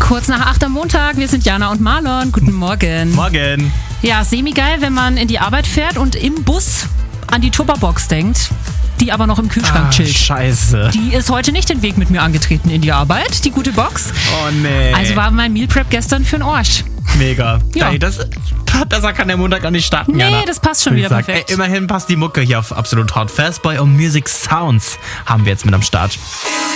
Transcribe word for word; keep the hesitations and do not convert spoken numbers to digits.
Kurz nach acht am Montag, wir sind Jana und Marlon. Guten Morgen. Morgen. Ja, semi-geil, wenn man in die Arbeit fährt und im Bus an die Tupperbox denkt, die aber noch im Kühlschrank Ah, chillt. scheiße. Die ist heute nicht den Weg mit mir angetreten in die Arbeit, die gute Box. Oh nee. Also war mein Meal Prep gestern für den Arsch. Mega. Ja. Ey, das, besser kann der Montag gar nicht starten, Nee, Jana. das passt schon Würde wieder ich sagen. perfekt. Ey, immerhin passt die Mucke hier auf Absolut Hot. Fastboy und Music Sounds haben wir jetzt mit am Start.